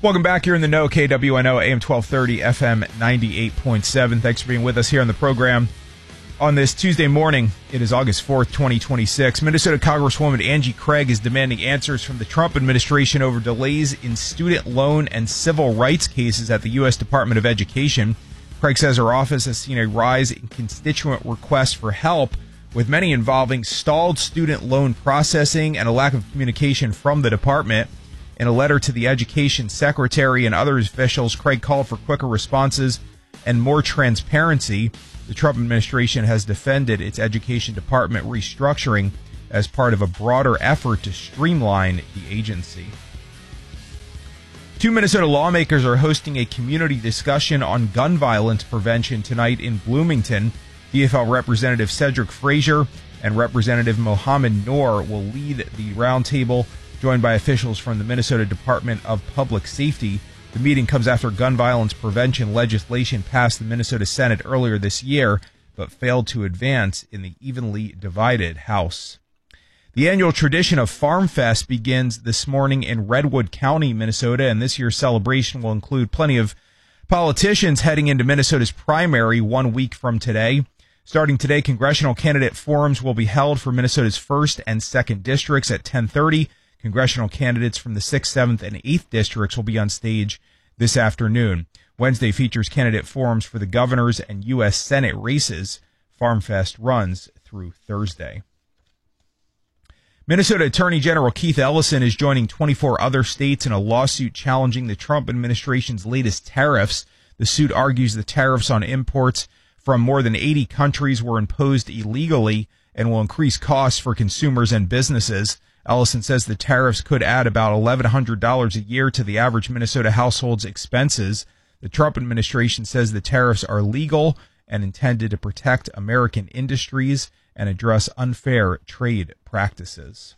Welcome back. You're in the know, KWNO, AM 1230, FM 98.7. Thanks for being with us here on the program. On this Tuesday morning, it is August 4th, 2026. Minnesota Congresswoman Angie Craig is demanding answers from the Trump administration over delays in student loan and civil rights cases at the U.S. Department of Education. Craig says her office has seen a rise in constituent requests for help, with many involving stalled student loan processing and a lack of communication from the department. In a letter to the Education Secretary and other officials, Craig called for quicker responses and more transparency. The Trump administration has defended its Education Department restructuring as part of a broader effort to streamline the agency. Two Minnesota lawmakers are hosting a community discussion on gun violence prevention tonight in Bloomington. DFL Representative Cedric Frazier and Representative Mohammed Noor will lead the roundtable, joined by officials from the Minnesota Department of Public Safety. The meeting comes after gun violence prevention legislation passed the Minnesota Senate earlier this year, but failed to advance in the evenly divided House. The annual tradition of Farm Fest begins this morning in Redwood County, Minnesota, and this year's celebration will include plenty of politicians heading into Minnesota's primary 1 week from today. Starting today, congressional candidate forums will be held for Minnesota's 1st and 2nd districts at 10:30. Congressional candidates from the 6th, 7th, and 8th districts will be on stage this afternoon. Wednesday features candidate forums for the governor's and U.S. Senate races. Farm Fest runs through Thursday. Minnesota Attorney General Keith Ellison is joining 24 other states in a lawsuit challenging the Trump administration's latest tariffs. The suit argues the tariffs on imports from more than 80 countries were imposed illegally and will increase costs for consumers and businesses. Ellison says the tariffs could add about $1,100 a year to the average Minnesota household's expenses. The Trump administration says the tariffs are legal and intended to protect American industries and address unfair trade practices.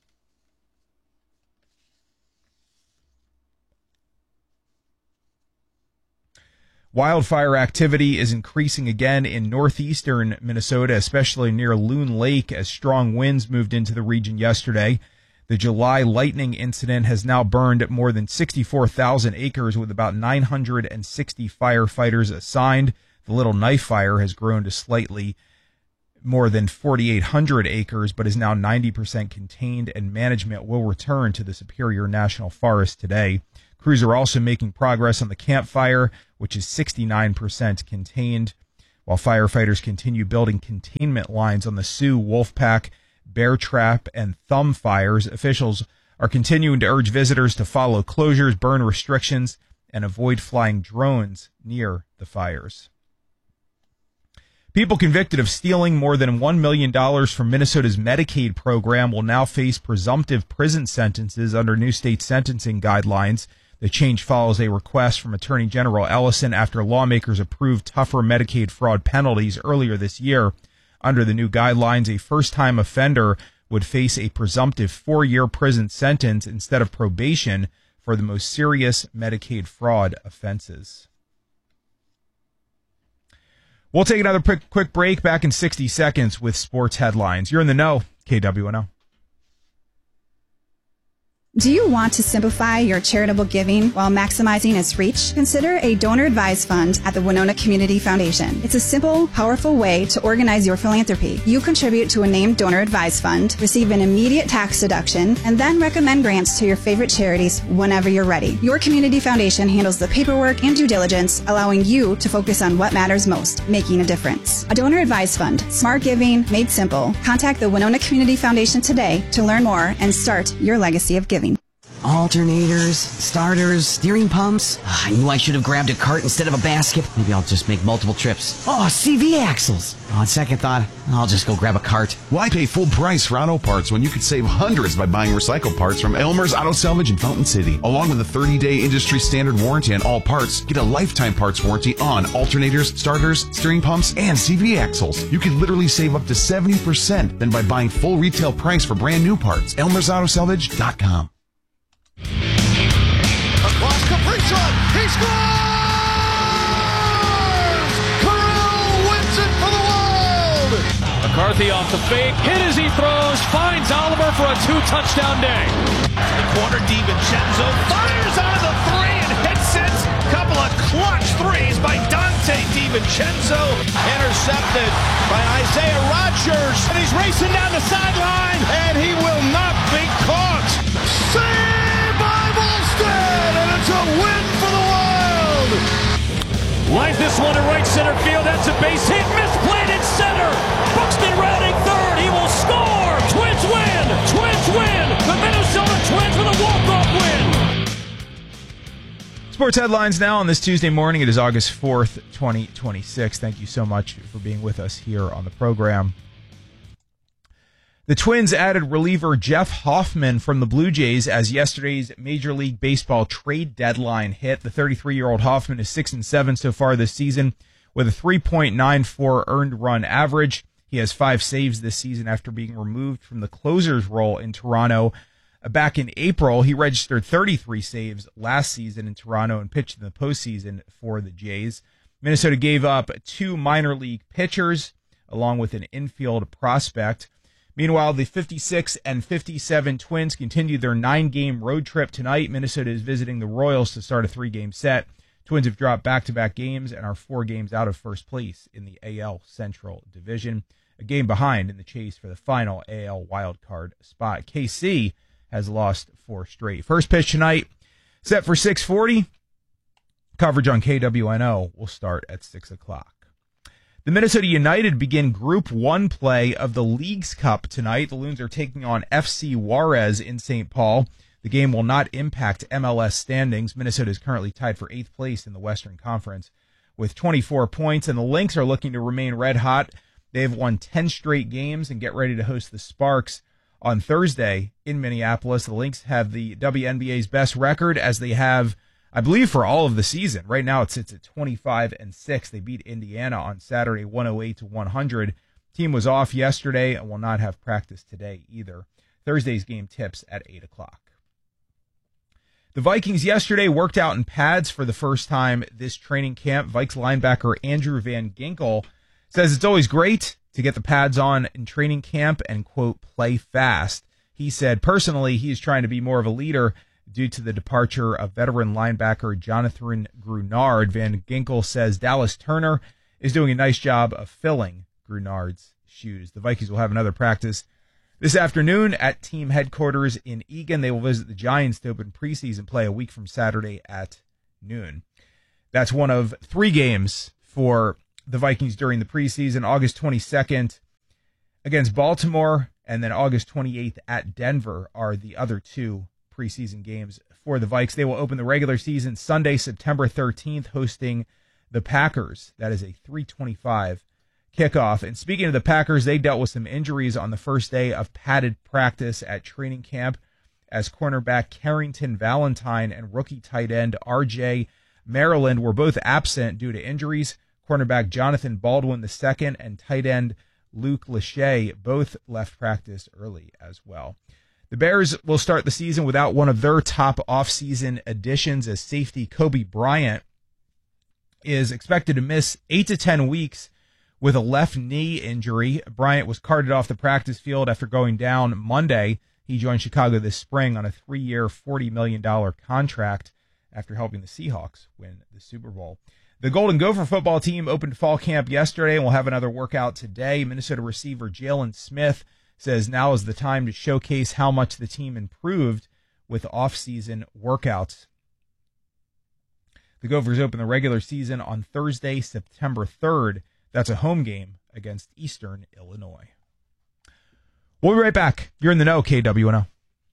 Wildfire activity is increasing again in northeastern Minnesota, especially near Loon Lake, as strong winds moved into the region yesterday. The July lightning incident has now burned more than 64,000 acres with about 960 firefighters assigned. The Little Knife Fire has grown to slightly more than 4,800 acres, but is now 90% contained, and management will return to the Superior National Forest today. Crews are also making progress on the Camp Fire, which is 69% contained, while firefighters continue building containment lines on the Sioux, Wolfpack, Bear Trap, and Thumb fires. Officials are continuing to urge visitors to follow closures, burn restrictions, and avoid flying drones near the fires. People convicted of stealing more than $1 million from Minnesota's Medicaid program will now face presumptive prison sentences under new state sentencing guidelines. The change follows a request from Attorney General Ellison after lawmakers approved tougher Medicaid fraud penalties earlier this year. Under the new guidelines, a first-time offender would face a presumptive 4-year prison sentence instead of probation for the most serious Medicaid fraud offenses. We'll take another quick break, back in 60 seconds with sports headlines. You're in the know, KWNO. Do you want to simplify your charitable giving while maximizing its reach? Consider a donor-advised fund at the Winona Community Foundation. It's a simple, powerful way to organize your philanthropy. You contribute to a named donor-advised fund, receive an immediate tax deduction, and then recommend grants to your favorite charities whenever you're ready. Your community foundation handles the paperwork and due diligence, allowing you to focus on what matters most, making a difference. A donor-advised fund, smart giving made simple. Contact the Winona Community Foundation today to learn more and start your legacy of giving. Alternators, starters, steering pumps. I knew I should have grabbed a cart instead of a basket. Maybe I'll just make multiple trips. Oh, CV axles. On second thought, I'll just go grab a cart. Why pay full price for auto parts when you could save hundreds by buying recycled parts from Elmer's Auto Salvage in Fountain City? Along with a 30-day industry standard warranty on all parts, get a lifetime parts warranty on alternators, starters, steering pumps, and CV axles. You can literally save up to 70% than by buying full retail price for brand new parts. Elmer'sAutoSalvage.com. Across Kaprizov, he scores! Kirill wins it for the Wild! McCarthy off the fake, hit as he throws, finds Oliver for a 2-touchdown day. The corner, DiVincenzo fires out of the 3, DiVincenzo, intercepted by Isaiah Rodgers. And he's racing down the sideline, and he will not be caught. Saved by Volstead, and it's a win for the Wild. Lines this one to right center field. That's a base hit. Misplayed in center. Buxton rounding third. He will score. Twins win. Twins win. The Minnesota Twins with a walk-off win. Sports headlines now on this Tuesday morning. It is August 4th, 2026. Thank you so much for being with us here on the program. The Twins added reliever Jeff Hoffman from the Blue Jays as yesterday's Major League Baseball trade deadline hit. The 33-year-old Hoffman is 6-7 so far this season with a 3.94 earned run average. He has 5 saves this season after being removed from the closer's role in Toronto. Back in April, he registered 33 saves last season in Toronto and pitched in the postseason for the Jays. Minnesota gave up 2 minor league pitchers along with an infield prospect. Meanwhile, the 56 and 57 Twins continued their 9-game road trip tonight. Minnesota is visiting the Royals to start a 3-game set. Twins have dropped back-to-back games and are 4 games out of first place in the AL Central Division, a game behind in the chase for the final AL wildcard spot. KC has lost 4 straight. First pitch tonight, set for 6:40. Coverage on KWNO will start at 6 o'clock. The Minnesota United begin Group 1 play of the Leagues Cup tonight. The Loons are taking on FC Juarez in St. Paul. The game will not impact MLS standings. Minnesota is currently tied for 8th place in the Western Conference with 24 points, and the Lynx are looking to remain red hot. They have won 10 straight games and get ready to host the Sparks on Thursday in Minneapolis. The Lynx have the WNBA's best record as they have, I believe, for all of the season. Right now it sits at 25-6. They beat Indiana on Saturday 108-100. Team was off yesterday and will not have practice today either. Thursday's game tips at 8 o'clock. The Vikings yesterday worked out in pads for the first time this training camp. Vikes linebacker Andrew Van Ginkel says it's always great to get the pads on in training camp and, quote, play fast. He said personally he is trying to be more of a leader due to the departure of veteran linebacker Jonathan Grunard. Van Ginkel says Dallas Turner is doing a nice job of filling Grunard's shoes. The Vikings will have another practice this afternoon at team headquarters in Eagan. They will visit the Giants to open preseason play a week from Saturday at noon. That's one of 3 games for the Vikings during the preseason. August 22nd against Baltimore, and then August 28th at Denver are the other 2 preseason games for the Vikes. They will open the regular season Sunday, September 13th, hosting the Packers. That is a 3:25 kickoff. And speaking of the Packers, they dealt with some injuries on the first day of padded practice at training camp as cornerback Carrington Valentine and rookie tight end R.J. Maryland were both absent due to injuries. Cornerback Jonathan Baldwin II and tight end Luke Lachey both left practice early as well. The Bears will start the season without one of their top offseason additions as safety Kobe Bryant is expected to miss 8 to 10 weeks with a left knee injury. Bryant was carted off the practice field after going down Monday. He joined Chicago this spring on a 3-year, $40 million contract after helping the Seahawks win the Super Bowl. The Golden Gopher football team opened fall camp yesterday and will have another workout today. Minnesota receiver Jalen Smith says now is the time to showcase how much the team improved with off-season workouts. The Gophers open the regular season on Thursday, September 3rd. That's a home game against Eastern Illinois. We'll be right back. You're in the know, KWNO.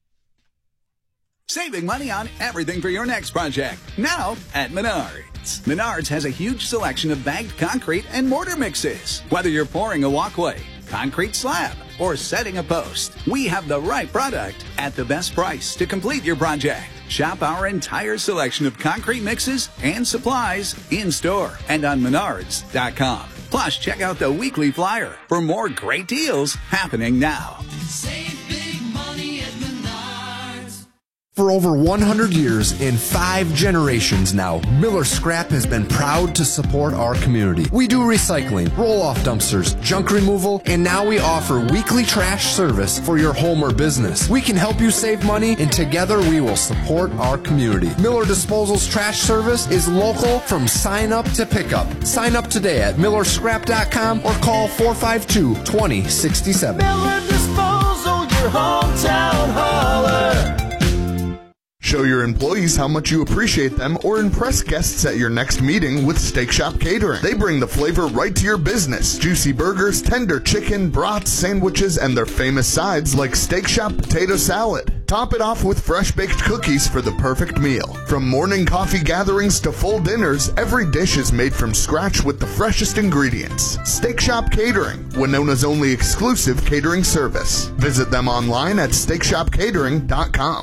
Saving money on everything for your next project. Now at Menards. Menards has a huge selection of bagged concrete and mortar mixes. Whether you're pouring a walkway, concrete slab, or setting a post, we have the right product at the best price to complete your project. Shop our entire selection of concrete mixes and supplies in-store and on Menards.com. Plus, check out the weekly flyer for more great deals happening now. Save big money at Menards. For over 100 years and 5 generations now, Miller Scrap has been proud to support our community. We do recycling, roll-off dumpsters, junk removal, and now we offer weekly trash service for your home or business. We can help you save money, and together we will support our community. Miller Disposal's trash service is local from sign up to pickup. Sign up today at millerscrap.com or call 452-2067. Miller Disposal, your hometown hauler. Show your employees how much you appreciate them or impress guests at your next meeting with Steak Shop Catering. They bring the flavor right to your business. Juicy burgers, tender chicken, brats, sandwiches, and their famous sides like Steak Shop Potato Salad. Top it off with fresh-baked cookies for the perfect meal. From morning coffee gatherings to full dinners, every dish is made from scratch with the freshest ingredients. Steak Shop Catering, Winona's only exclusive catering service. Visit them online at steakshopcatering.com.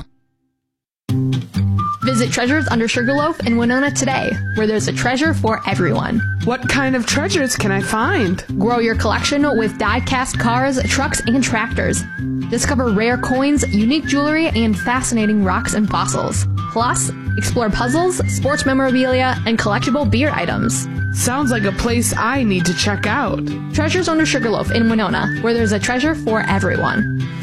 Visit Treasures Under Sugarloaf in Winona today, where there's a treasure for everyone. What kind of treasures can I find? Grow your collection with die-cast cars, trucks, and tractors. Discover rare coins, unique jewelry, and fascinating rocks and fossils. Plus, explore puzzles, sports memorabilia, and collectible beer items. Sounds like a place I need to check out. Treasures Under Sugarloaf in Winona, where there's a treasure for everyone.